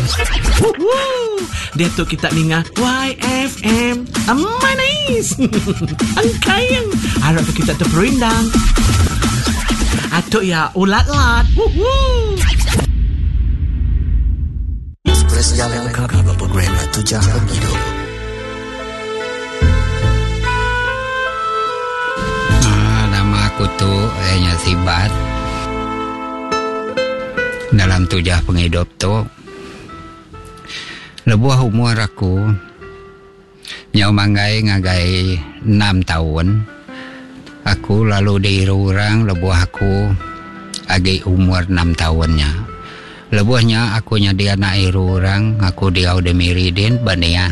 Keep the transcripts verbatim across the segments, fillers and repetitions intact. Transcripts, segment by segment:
Woo! Dia tu kita dengar Y F M. Manis. Angkayang. Harap tu kita terperindang. Atuk ya ulat-lat. Woo! Express jalan kami berprogram Tujah Hidup. Ah, nama aku tu hanya Sibat. Dalam Tujah Penghidup tu, lebuh umur aku nyau manggai ngagai enam tahun. Aku lalu diiru orang lebuh aku agi umur enam tahunnya. Lebuhnya aku nyadi anak iru orang, aku diau demiridin bania.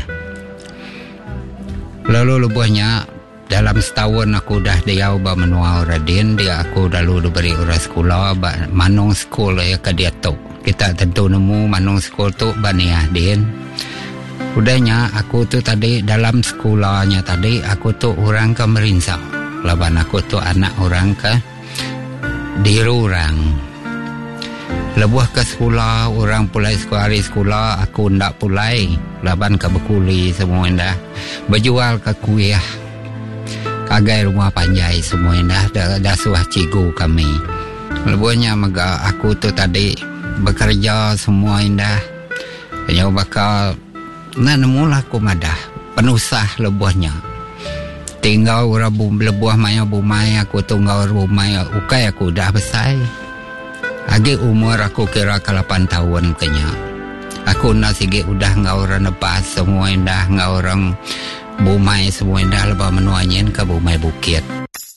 Lalu lebuhnya dalam setahun aku dah diau ba menua radin, dia aku lalu diberi uras sekolah ba manung sekolah ya ke dia tu. Kita tentu nemu manung sekolah tu bania din. Udahnya aku tu tadi dalam sekolahnya tadi aku tu orang ke Merinsau. Laban aku tu anak orang ke diru orang. Lebuh ke sekolah, orang pulai sekolah hari sekolah, aku ndak pulai. Laban ke berkuli semua dah. Berjual ke kuliah. Kagai rumah panjai semua dah. Dah, dah suah cikgu kami. Lebuhnya mega aku tu tadi bekerja semua indah. Hanya bakal nak nemulah aku madah. Penusah lebuhnya. Tinggal orang lebuh maya bumai aku tunggal rumah ukai aku dah besar. Agi umur aku kira ke lapan tahun kenya. Aku nak sige udah ngau orang lepas semua indah ngau orang bumai semua indah lepas menuanyin ke bumai bukit.